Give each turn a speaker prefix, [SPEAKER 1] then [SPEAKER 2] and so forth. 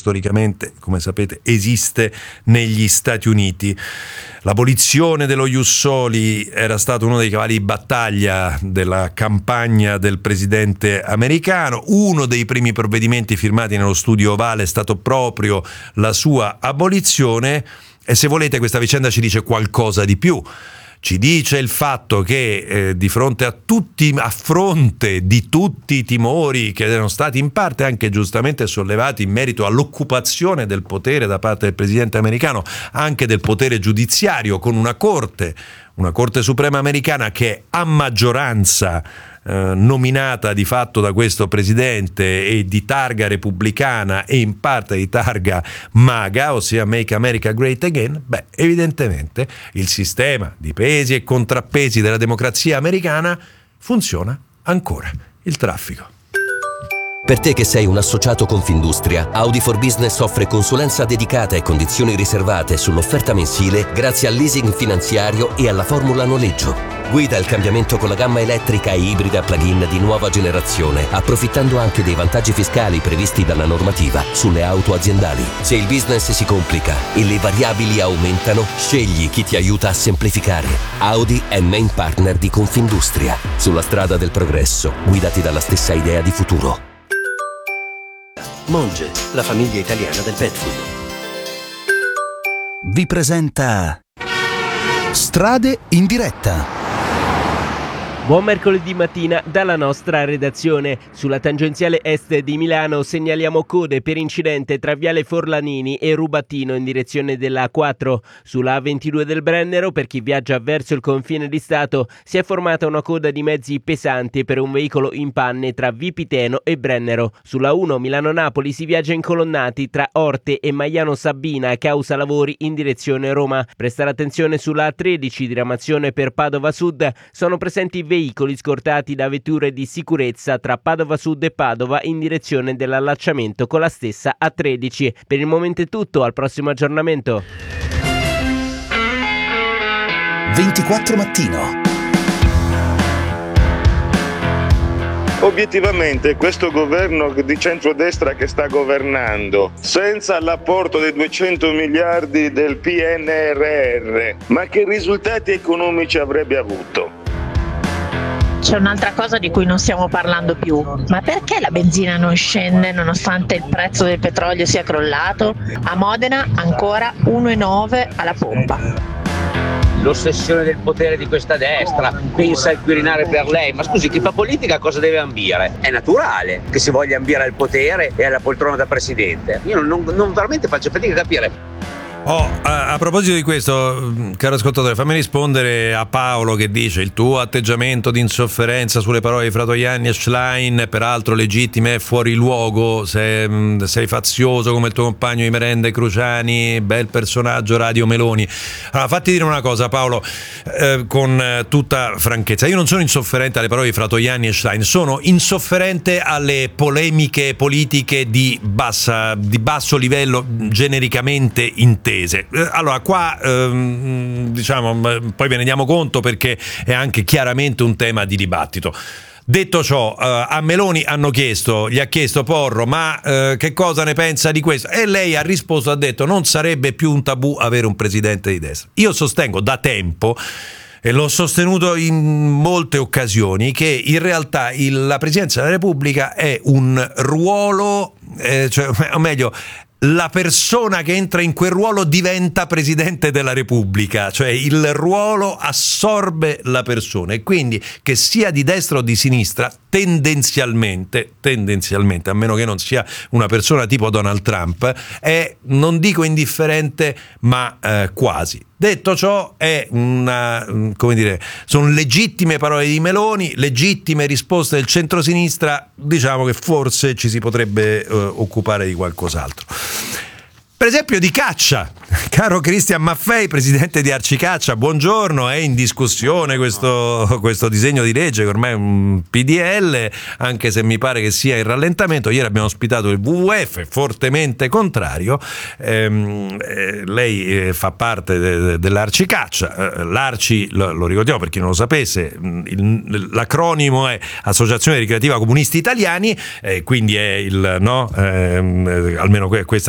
[SPEAKER 1] storicamente, come sapete, esiste negli Stati Uniti. L'abolizione dello ius soli era stato uno dei cavalli di battaglia della campagna del presidente americano. Uno dei primi provvedimenti firmati nello studio ovale è stato proprio la sua abolizione, e se volete questa vicenda ci dice qualcosa di più. Ci dice il fatto che di fronte a fronte di tutti i timori che erano stati in parte anche giustamente sollevati in merito all'occupazione del potere da parte del presidente americano, anche del potere giudiziario, con una Corte Suprema americana che è a maggioranza nominata di fatto da questo presidente e di targa repubblicana e in parte di targa MAGA, ossia Make America Great Again, evidentemente il sistema di pesi e contrappesi della democrazia americana funziona ancora. Il traffico.
[SPEAKER 2] Per te che sei un associato Confindustria, Audi for Business offre consulenza dedicata e condizioni riservate sull'offerta mensile grazie al leasing finanziario e alla formula noleggio. Guida il cambiamento con la gamma elettrica e ibrida plug-in di nuova generazione, approfittando anche dei vantaggi fiscali previsti dalla normativa sulle auto aziendali. Se il business si complica e le variabili aumentano, scegli chi ti aiuta a semplificare. Audi è main partner di Confindustria. Sulla strada del progresso, guidati dalla stessa idea di futuro.
[SPEAKER 3] Monge, la famiglia italiana del pet food.
[SPEAKER 4] Vi presenta Strade in diretta.
[SPEAKER 5] Buon mercoledì mattina dalla nostra redazione. Sulla tangenziale est di Milano segnaliamo code per incidente tra Viale Forlanini e Rubattino in direzione della A4. Sulla A22 del Brennero, per chi viaggia verso il confine di Stato, si è formata una coda di mezzi pesanti per un veicolo in panne tra Vipiteno e Brennero. Sulla 1 Milano-Napoli si viaggia incolonnati tra Orte e Maiano Sabina a causa lavori in direzione Roma. Prestare attenzione sulla A13 diramazione per Padova Sud, sono presenti veicoli scortati da vetture di sicurezza tra Padova Sud e Padova in direzione dell'allacciamento con la stessa A13. Per il momento è tutto, al prossimo aggiornamento.
[SPEAKER 4] 24 Mattino.
[SPEAKER 6] Obiettivamente questo governo di centrodestra che sta governando, senza l'apporto dei 200 miliardi del PNRR, ma che risultati economici avrebbe avuto?
[SPEAKER 7] C'è un'altra cosa di cui non stiamo parlando più, ma perché la benzina non scende nonostante il prezzo del petrolio sia crollato? A Modena ancora 1,9 alla pompa.
[SPEAKER 8] L'ossessione del potere di questa destra, pensa al Quirinale per lei, ma scusi, chi fa politica cosa deve ambire? È naturale che si voglia ambire al potere e alla poltrona da presidente. Io non veramente faccio fatica a capire.
[SPEAKER 1] A proposito di questo, caro ascoltatore, fammi rispondere a Paolo che dice: il tuo atteggiamento di insofferenza sulle parole di Fratoianni e Schlein, peraltro legittime, è fuori luogo. Sei fazioso come il tuo compagno di merende Cruciani, bel personaggio Radio Meloni. Allora, fatti dire una cosa, Paolo, con tutta franchezza: io non sono insofferente alle parole di Fratoianni e Schlein, sono insofferente alle polemiche politiche di basso livello genericamente intese. Allora qua diciamo, poi ve ne diamo conto perché è anche chiaramente un tema di dibattito. Detto ciò, a Meloni gli ha chiesto Porro, ma che cosa ne pensa di questo? E lei ha risposto, ha detto: non sarebbe più un tabù avere un presidente di destra. Io sostengo da tempo, e l'ho sostenuto in molte occasioni, che in realtà la Presidenza della Repubblica è un ruolo, o meglio, la persona che entra in quel ruolo diventa Presidente della Repubblica, cioè il ruolo assorbe la persona, e quindi che sia di destra o di sinistra, tendenzialmente, a meno che non sia una persona tipo Donald Trump, è, non dico indifferente, ma quasi. Detto ciò, sono legittime parole di Meloni, legittime risposte del centrosinistra. Diciamo che forse ci si potrebbe occupare di qualcos'altro. Per esempio di caccia. Caro Cristian Maffei, presidente di Arcicaccia, buongiorno. È in discussione questo disegno di legge che ormai è un PDL, anche se mi pare che sia in rallentamento. Ieri abbiamo ospitato il WWF, fortemente contrario. Lei fa parte dell'Arcicaccia. L'Arci, lo ricordiamo per chi non lo sapesse, l'acronimo è Associazione Ricreativa Comunisti Italiani, quindi è almeno questa